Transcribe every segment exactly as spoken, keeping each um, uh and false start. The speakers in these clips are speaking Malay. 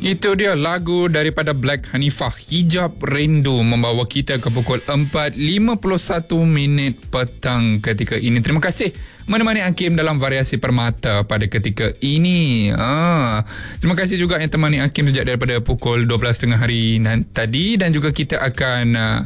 Itu dia lagu daripada Black Hanifah, Hijab Rindu, membawa kita ke pukul empat lima puluh satu minit petang ketika ini. Terima kasih menemani Hakim dalam variasi permata pada ketika ini. Ah, terima kasih juga yang temani Hakim sejak daripada pukul dua belas tiga puluh hari tadi, dan juga kita akan uh,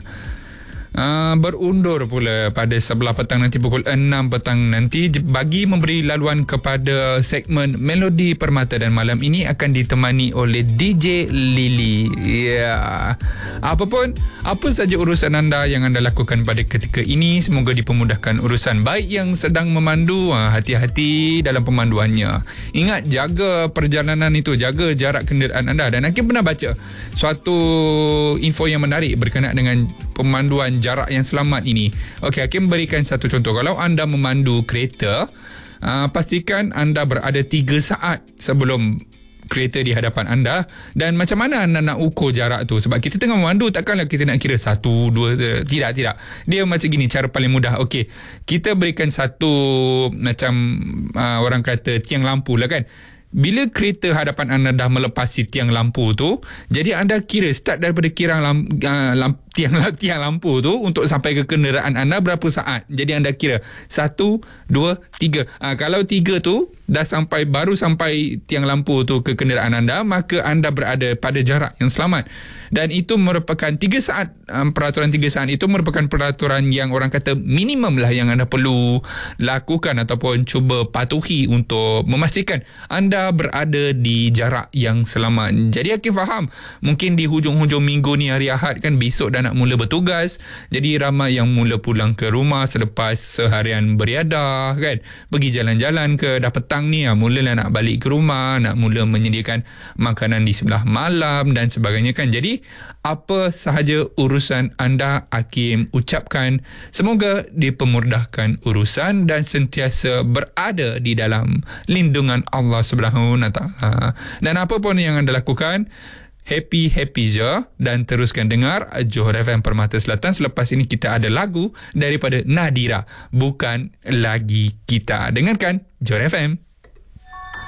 Uh, berundur pula pada sebelah petang nanti pukul enam petang nanti bagi memberi laluan kepada segmen Melodi Permata, dan malam ini akan ditemani oleh D J Lily. Ya, yeah. Apapun apa saja urusan anda yang anda lakukan pada ketika ini, semoga dipermudahkan urusan. Baik yang sedang memandu, uh, hati-hati dalam pemanduannya. Ingat, jaga perjalanan itu, jaga jarak kenderaan anda. Dan Hakim pernah baca suatu info yang menarik berkenaan dengan pemanduan jarak yang selamat ini. Okey, Hakim berikan satu contoh. Kalau anda memandu kereta, uh, pastikan anda berada tiga saat sebelum kereta di hadapan anda. Dan macam mana anda nak ukur jarak tu? Sebab kita tengah memandu, takkanlah kita nak kira satu, dua, tidak, tidak. Dia macam gini, cara paling mudah. Okey, kita berikan satu macam uh, orang kata tiang lampu lah kan. Bila kereta hadapan anda dah melepasi tiang lampu tu, jadi anda kira start daripada kirang lam, uh, lamp, tiang, tiang lampu tu untuk sampai ke kenderaan anda berapa saat. Jadi anda kira satu, dua, tiga. Uh, kalau tiga tu dah sampai, baru sampai tiang lampu tu ke kenderaan anda, maka anda berada pada jarak yang selamat. Dan itu merupakan tiga saat, um, peraturan tiga saat itu merupakan peraturan yang orang kata minimum lah yang anda perlu lakukan ataupun cuba patuhi untuk memastikan anda berada di jarak yang selamat. Jadi Hakim faham, mungkin di hujung-hujung minggu ni, hari Ahad kan, besok dah nak mula bertugas. Jadi ramai yang mula pulang ke rumah selepas seharian beriadah kan, pergi jalan-jalan ke, dah petang ni ha, mulalah nak balik ke rumah, nak mula menyediakan makanan di sebelah malam dan sebagainya kan. Jadi apa sahaja urusan anda, Hakim ucapkan semoga dipermudahkan urusan dan sentiasa berada di dalam lindungan Allah Subhanahu wa taala. Dan apa pun yang anda lakukan, happy-happy je, dan teruskan dengar Johor F M Permata Selatan. Selepas ini kita ada lagu daripada Nadira, Bukan Lagi Kita. Dengarkan Johor F M.